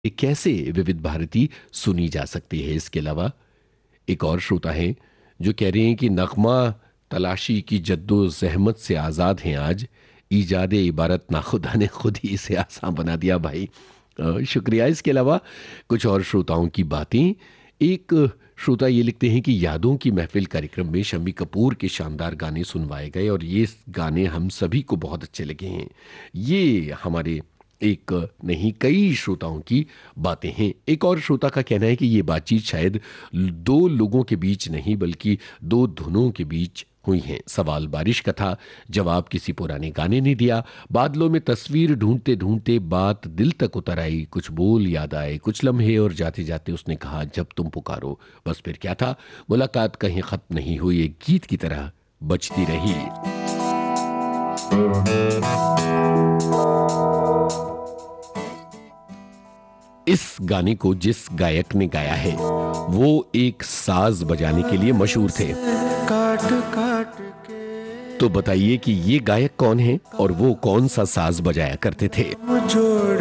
कैसे विविध भारती सुनी जा सकती है। इसके अलावा एक और श्रोता हैं जो कह रहे हैं कि नगमा तलाशी की जद्दोजहमत से आज़ाद हैं आज, ईजाद इबारत नाखुदा ने खुद ही इसे आसान बना दिया भाई। शुक्रिया। इसके अलावा कुछ और श्रोताओं की बातें। एक श्रोता ये लिखते हैं कि यादों की महफिल कार्यक्रम में शम्मी कपूर के शानदार गाने सुनवाए गए और ये गाने हम सभी को बहुत अच्छे लगे हैं। ये हमारे एक नहीं कई श्रोताओं की बातें हैं। एक और श्रोता का कहना है कि ये बातचीत शायद दो लोगों के बीच नहीं बल्कि दो धुनों के बीच हुई हैं। सवाल बारिश का था, जवाब किसी पुराने गाने ने दिया। बादलों में तस्वीर ढूंढते ढूंढते बात दिल तक उतर आई, कुछ बोल याद आए, कुछ लम्हे, और जाते जाते उसने कहा जब तुम पुकारो। बस फिर क्या था, मुलाकात कहीं खत्म नहीं हुई, एक गीत की तरह बजती रही। इस गाने को जिस गायक ने गाया है वो एक साज बजाने के लिए मशहूर थे। काट काट के तो बताइए कि ये गायक कौन है और वो कौन सा साज बजाया करते थे। जोड़